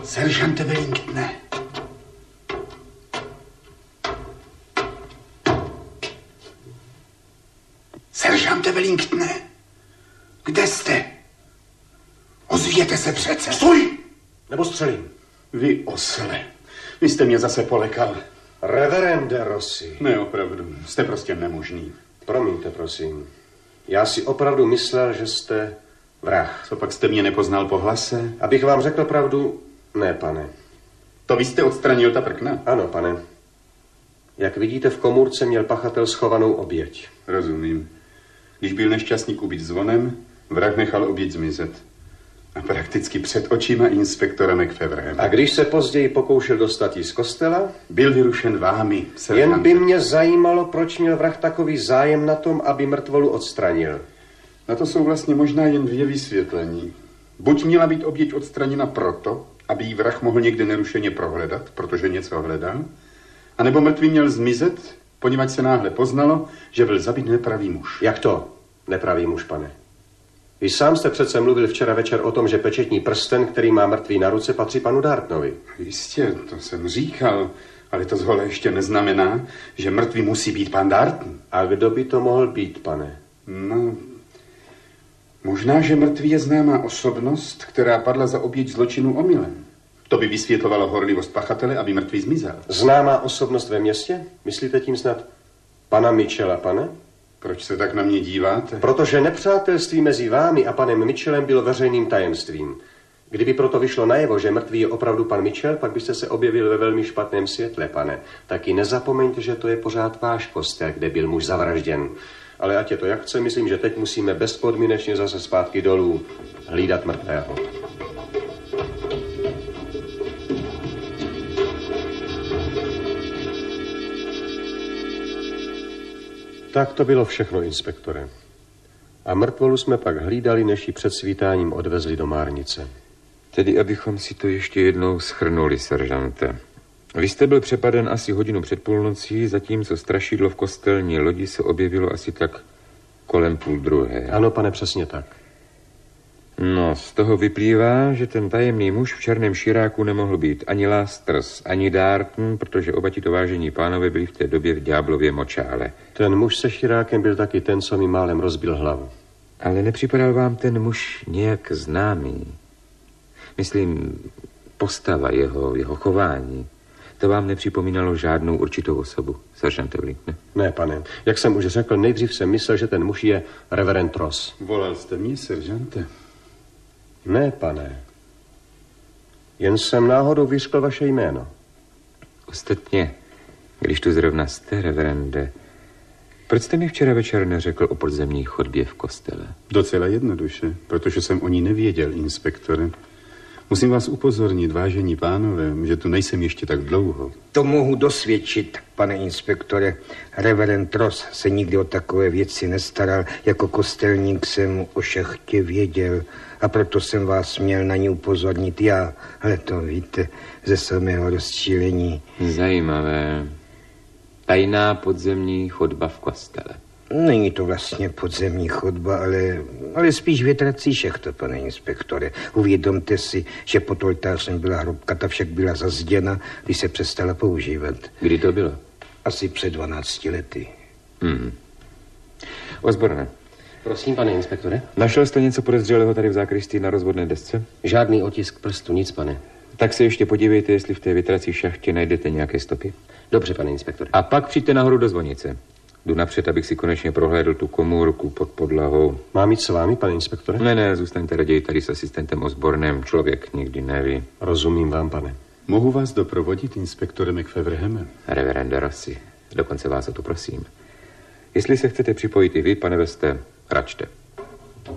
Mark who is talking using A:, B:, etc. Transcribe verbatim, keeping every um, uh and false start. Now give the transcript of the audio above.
A: Seržante Wellingtone. Seržante Wellingtone. Kde jste? Ozvěte se přece.
B: Stůj! Nebo střelím.
A: Vy osle. Vy jste mě zase polekal.
B: Reverende Rossi.
A: Ne, opravdu. Jste prostě nemožný.
B: Promiňte, prosím. Já si opravdu myslel, že jste vrah.
A: Co pak jste mě nepoznal po hlase?
B: Abych vám řekl pravdu, ne, pane.
A: To vy jste odstranil ta prkna?
B: Ano, pane. Jak vidíte, v komůrce měl pachatel schovanou oběť.
A: Rozumím. Když byl nešťastník ubit zvonem, vrah nechal oběť zmizet. A prakticky před očima inspektora McFeverham.
B: A když se později pokoušel dostat jí z kostela?
A: Byl vyrušen vámi, seržante.
B: Jen by mě zajímalo, proč měl vrah takový zájem na tom, aby mrtvolu odstranil.
A: Na to jsou vlastně možná jen dvě vysvětlení. Buď měla být oběť odstraněna proto, aby jí vrah mohl někde nerušeně prohledat, protože něco hledal, anebo mrtvý měl zmizet, poněvadž se náhle poznalo, že byl zabit nepravý muž.
B: Jak to? Nepravý muž, pane. Vy sám jste přece mluvil včera večer o tom, že pečetní prsten, který má mrtvý na ruce, patří panu Dartnovi.
A: Jistě, to jsem říkal, ale to zhole ještě neznamená, že mrtvý musí být pan Darton.
B: A kdo by to mohl být, pane?
A: No, možná, že mrtvý je známá osobnost, která padla za oběť zločinu omylem. To by vysvětlovalo horlivost pachatele, aby mrtvý zmizel.
B: Známá osobnost ve městě? Myslíte tím snad pana Mitchella, pane?
A: Proč se tak na mě díváte?
B: Protože nepřátelství mezi vámi a panem Mitchellem bylo veřejným tajemstvím. Kdyby proto vyšlo najevo, že mrtvý je opravdu pan Mitchell, pak byste se objevil ve velmi špatném světle, pane. Taky nezapomeňte, že to je pořád váš kostel, kde byl muž zavražděn. Ale ať je to jak chce, myslím, že teď musíme bezpodmínečně zase zpátky dolů hlídat mrtvého. Tak to bylo všechno, inspektore. A mrtvolu jsme pak hlídali, než ji před svítáním odvezli do Márnice.
C: Tedy abychom si to ještě jednou shrnuli, seržante. Vy jste byl přepaden asi hodinu před půlnocí, zatímco strašidlo v kostelní lodi se objevilo asi tak kolem půl druhé.
B: Ano, pane, přesně tak.
C: No, z toho vyplývá, že ten tajemný muž v černém širáku nemohl být ani Lasters, ani Darton, protože oba tito vážení pánové byli v té době v ďáblově močále.
B: Ten muž se širákem byl taky ten, co mi málem rozbil hlavu.
C: Ale nepřipadal vám ten muž nějak známý? Myslím, postava jeho, jeho chování. To vám nepřipomínalo žádnou určitou osobu, seržante Wellingtone?
B: Ne, pane. Jak jsem už řekl, nejdřív jsem myslel, že ten muž je reverend Ross.
A: Volal jste mě, seržante?
B: Ne, pane. Jen jsem náhodou vyřkl vaše jméno.
C: Ostatně, když tu zrovna jste, reverende, proč jste mi včera večer neřekl o podzemní chodbě v kostele?
A: Docela jednoduše, protože jsem o ní nevěděl, inspektore. Musím vás upozornit, vážení pánové, že tu nejsem ještě tak dlouho.
D: To mohu dosvědčit, pane inspektore. Reverend Ross se nikdy o takové věci nestaral. Jako kostelník jsem o šachtě věděl a proto jsem vás měl na ní upozornit já. Ale to víte, ze samého rozčílení.
C: Zajímavé. Tajná podzemní chodba v kostele.
D: Není to vlastně podzemní chodba, ale, ale spíš větrací šachta, pane inspektore. Uvědomte si, že pod oltářem byla hrobka, ta však byla zazděna, když se přestala používat.
C: Kdy to bylo?
D: Asi před dvanácti lety.
C: Hmm. Osborne.
E: Prosím, pane inspektore.
C: Našel jste něco podezřelého tady v zákristii na rozvodné desce?
E: Žádný otisk prstu, nic, pane.
C: Tak se ještě podívejte, jestli v té větrací šachtě najdete nějaké stopy.
E: Dobře, pane inspektore.
C: A pak přijďte nahoru do zvonice. Jdu napřed, abych si konečně prohlédl tu komůrku pod podlahou.
B: Mám jít s vámi, pane inspektore?
C: Ne, ne, zůstaňte raději tady s asistentem Osbornem. Člověk nikdy neví.
B: Rozumím vám, pane.
A: Mohu vás doprovodit, inspektore McFeverhame?
C: Reverende Rossi, dokonce vás o to prosím. Jestli se chcete připojit i vy, pane Veste, račte.